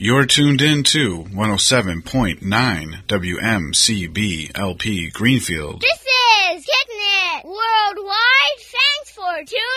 You're tuned in to 107.9 WMCB LP Greenfield. This is KickNet Worldwide. Thanks for tuning